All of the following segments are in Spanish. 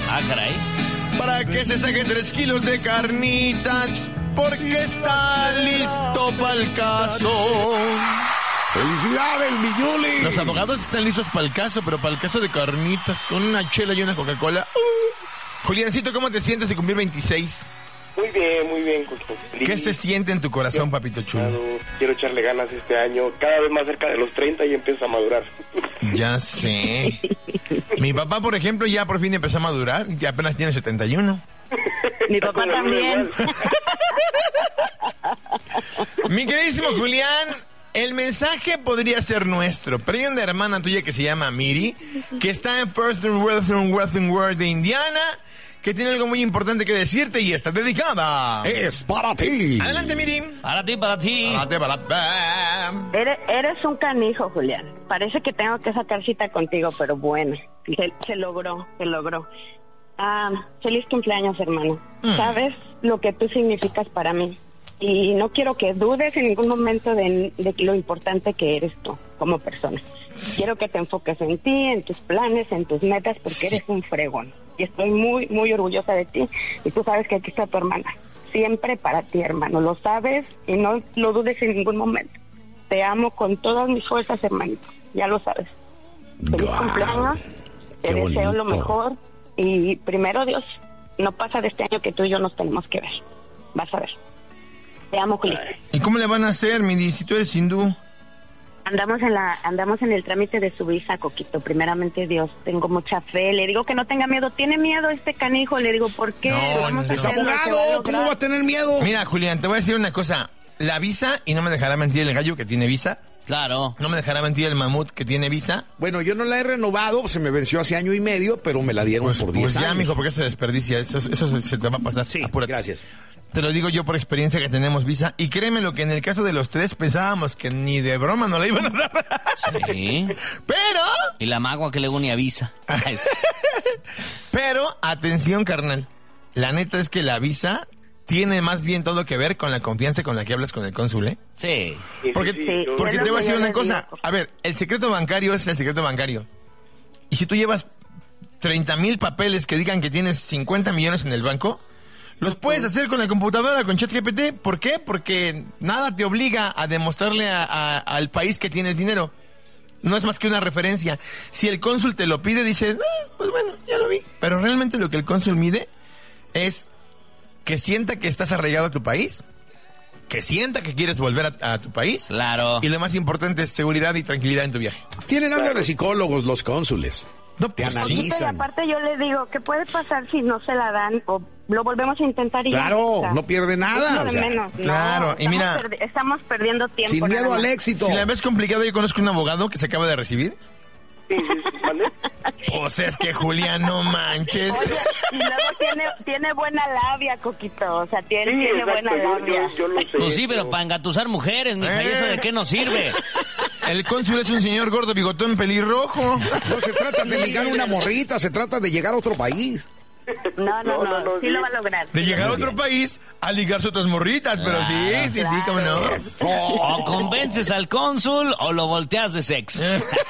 Ah, caray. Para que se saque 3 kilos de carnitas, porque está listo para el caso. ¡Felicidades, mi Yuli! Los abogados están listos para el caso, pero para el caso de carnitas, con una chela y una Coca-Cola. Juliancito, ¿cómo te sientes de cumplir 26? Muy bien, Coquito. ¿Qué se siente en tu corazón, papito chulo? Quiero echarle ganas este año, cada vez más cerca de los 30 y empiezo a madurar. Ya sé. Mi papá, por ejemplo, ya por fin empezó a madurar, ya apenas tiene 71. Mi papá también. Mi queridísimo Julián, el mensaje podría ser nuestro, pero hay una hermana tuya que se llama Miri, que está en First and Western World de Indiana, que tiene algo muy importante que decirte y está dedicada. ¡Es para ti! Adelante, Miri. Para ti, para ti. Eres un canijo, Julián. Parece que tengo que sacar cita contigo, pero bueno, se logró. Feliz cumpleaños, hermano. Sabes lo que tú significas para mí. Y no quiero que dudes en ningún momento de lo importante que eres tú como persona. Quiero que te enfoques en ti, en tus planes, en tus metas, porque eres un fregón. Y estoy muy, muy orgullosa de ti. Y tú sabes que aquí está tu hermana. Siempre para ti, hermano. Lo sabes y no lo dudes en ningún momento. Te amo con todas mis fuerzas, hermanito. Ya lo sabes. Feliz cumpleaños. Te deseo lo mejor. Y primero, Dios, no pasa de este año que tú y yo nos tenemos que ver. Vas a ver. Te amo, Juli. ¿Y cómo le van a hacer, Miri, si tú eres hindú? Andamos en el trámite de su visa, Coquito. Primeramente, Dios, tengo mucha fe. Le digo que no tenga miedo. Tiene miedo este canijo. Le digo, ¿por qué? No, ¡Es abogado! ¿Cómo va a tener miedo? Mira, Julián, te voy a decir una cosa. La visa, y no me dejará mentir el gallo que tiene visa. Claro. No me dejará mentir el mamut que tiene visa. Bueno, yo no la he renovado, se me venció hace 1 año y medio, pero me la dieron por 10 pues ya, años. mijo, porque se desperdicia. Eso se te va a pasar. Sí, apúrate. gracias. Te lo digo yo por experiencia que tenemos visa. Y créeme lo que en el caso de los 3 pensábamos que ni de broma no la iban a dar. Sí. Pero... Y la magua que luego ni avisa. Pero, atención, carnal. La neta es que la visa tiene más bien todo que ver con la confianza con la que hablas con el cónsul, ¿eh? Sí. Porque Sí, te voy a decir yo una les cosa. digo. A ver, el secreto bancario es el secreto bancario. Y si tú llevas 30,000 papeles que digan que tienes 50 millones en el banco, los puedes hacer con la computadora, con ChatGPT. ¿Por qué? Porque nada te obliga a demostrarle al país que tienes dinero. No es más que una referencia. Si el cónsul te lo pide, dices, pues bueno, ya lo vi. Pero realmente lo que el cónsul mide es que sienta que estás arraigado a tu país, que sienta que quieres volver a tu país. Claro. Y lo más importante es seguridad y tranquilidad en tu viaje. Tienen algo de psicólogos los cónsules. No, Te pues sí. Y analizan. aparte yo le digo, ¿qué puede pasar si no se la dan o lo volvemos a intentar y Claro, ya? O sea, no pierde nada. es lo de o sea, menos. claro, y mira, estamos perdiendo tiempo. sin miedo nada al más. éxito. Si la ves complicado, yo conozco un abogado que se acaba de recibir. Sí, ¿mande? Pues es que Julián, no manches. Oye, y luego tiene buena labia, Coquito. O sea, tiene exacto, buena labia. yo lo sé. Pues sí, pero para engatusar mujeres, mija, ¿y eso de qué nos sirve? El cónsul es un señor gordo, bigotón, pelirrojo. No se trata de ligar una morrita, se trata de llegar a otro país. No, sí sí. lo va a lograr. De llegar a otro país a ligarse otras morritas, pero sí, cómo no. O convences al cónsul o lo volteas de sex.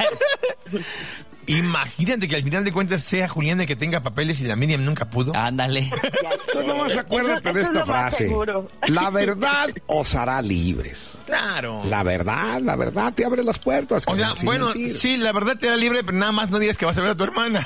Imagínate que al final de cuentas sea Julián el que tenga papeles y la Miriam nunca pudo. Ándale. Tú nomás acuérdate de Eso es esta lo más frase. seguro. La verdad os hará libres. Claro. La verdad te abre las puertas. O sea, sin bueno, mentir. sí, la verdad te da libre, pero nada más no digas que vas a ver a tu hermana.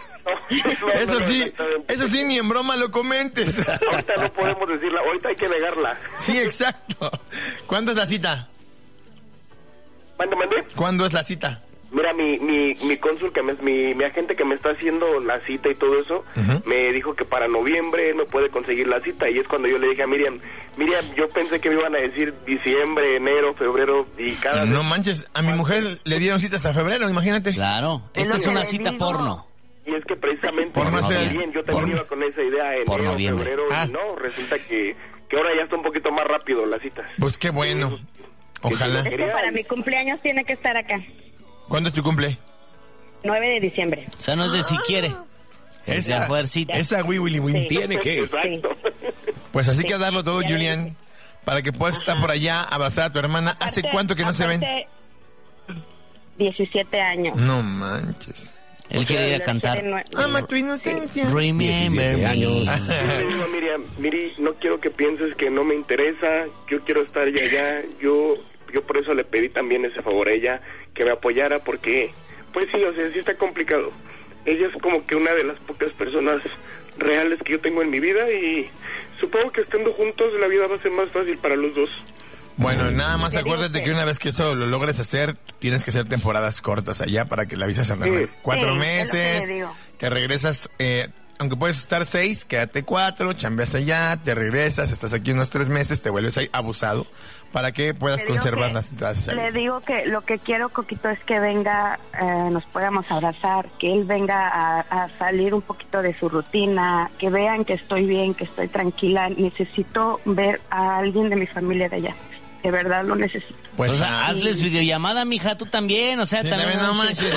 Eso sí, ni en broma lo comentes. Ahorita no podemos decirla, ahorita hay que negarla. Sí, exacto. ¿Cuándo es la cita? Mande. ¿Cuándo es la cita? Mira, mi cónsul, mi agente que me está haciendo la cita y todo eso, me dijo que para noviembre él me puede conseguir la cita. Y es cuando yo le dije a Miriam, yo pensé que me iban a decir diciembre, enero, febrero y cada... No manches, a mi mujer le dieron citas a febrero, imagínate. Claro, Es esta lo es que una le cita digo. porno. Y es que precisamente Por no ser- bien, yo también por- iba con esa idea en por enero, noviembre. febrero, Ah. y no, resulta que ahora ya está un poquito más rápido las citas. Pues qué bueno. Ojalá. Es que para mi cumpleaños tiene que estar acá. ¿Cuándo es tu cumple? 9 de diciembre. O sea, no es de si quiere. Es de a fuercita. Esa Willy Win. Sí. Tiene que. Exacto. Pues así que a darlo todo, Julián, para que puedas estar por allá, abrazar a tu hermana. ¿Hace cuánto que no se ven? 17 años. No manches. Él quiere ir a cantar. Ama tu inocencia. 17 Remember años. Yo le digo a Miriam, Miri, no quiero que pienses que no me interesa, yo quiero estar allá. Yo por eso le pedí también ese favor a ella, que me apoyara, porque, pues sí, o sea, sí está complicado. Ella es como que una de las pocas personas reales que yo tengo en mi vida y supongo que estando juntos la vida va a ser más fácil para los dos. Bueno, nada más acuérdate que una vez que eso lo logres hacer, tienes que hacer temporadas cortas allá para que la visa se arregle. Sí. 4 Sí, es lo que meses, le digo. te regresas, aunque puedes estar 6, quédate 4, chambeas allá, te regresas, estás aquí unos 3 meses, te vuelves ahí abusado para que puedas Le digo conservar que- las entradas. Le digo que lo que quiero, Coquito, es que venga, nos podamos abrazar, que él venga a salir un poquito de su rutina, que vean que estoy bien, que estoy tranquila. Necesito ver a alguien de mi familia de allá. De verdad lo necesito. Pues O sea, hazles videollamada, mija, tú también. O sea, sí, también. no manches,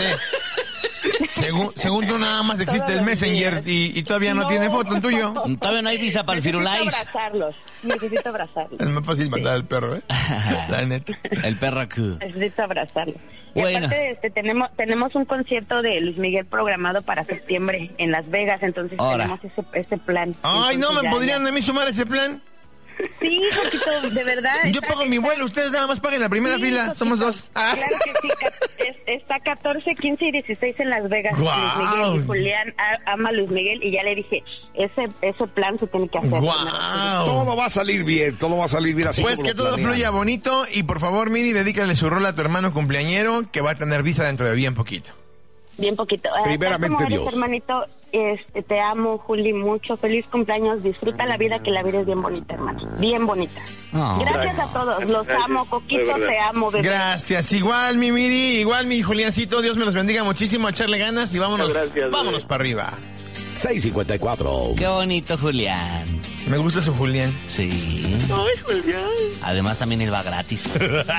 según tú nada más existe Todos el los Messenger y todavía no tiene foto el tuyo. Todavía no hay visa para el Firulais. Necesito abrazarlos. Es más fácil matar al perro, ¿eh? La neta. El perro aquí. Necesito abrazarlos. Y Bueno. aparte, tenemos un concierto de Luis Miguel programado para septiembre en Las Vegas, entonces Ahora. tenemos ese plan. Ay, no, Entonces ¿me ya- podrían a mí sumar ese plan? Sí, Coquito, de verdad. Yo está- pago mi está- vuelo, ustedes nada más paguen la primera Sí, fila, Coquito, somos 2. Ah. Claro que sí, está 14, 15 y 16 en Las Vegas. Guau. Luis Miguel y Julián ama a Luis Miguel y ya le dije, ese plan se tiene que hacer. Guau. Todo va a salir bien, todo va a salir bien así Pues como que lo todo planean. fluya bonito y por favor, Miri, dedícale su rol a tu hermano cumpleañero que va a tener visa dentro de bien poquito. Bien poquito. Primeramente, Tal como eres, Dios. hermanito, te amo, Juli, mucho. Feliz cumpleaños. Disfruta la vida, que la vida es bien bonita, hermano. Bien bonita. Oh. Gracias a todos. Los Gracias, amo, de Coquito, verdad. te amo, bebé. Gracias, igual mi Miri, igual mi Juliancito, Dios me los bendiga muchísimo, a echarle ganas y vámonos, Muchas gracias, vámonos bebé. para arriba. 6:54. Qué bonito, Julián. Me gusta su Julián. Sí. Ay, Julián. Además, también él va gratis.